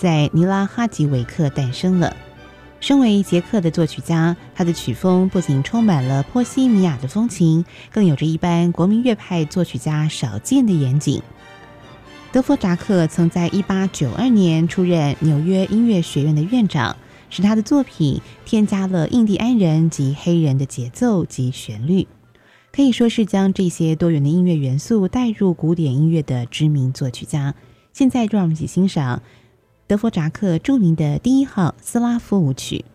在尼拉哈吉维克诞生了。身为捷克的作曲家，他的曲风不仅充满了波西米亚的风情，更有着一般国民乐派作曲家少见的严谨。德弗扎克曾在1892年出任纽约音乐学院的院长，使他的作品添加了印第安人及黑人的节奏及旋律，可以说是将这些多元的音乐元素带入古典音乐的知名作曲家。现在就让我们一起欣赏德弗扎克著名的第1号斯拉夫舞曲。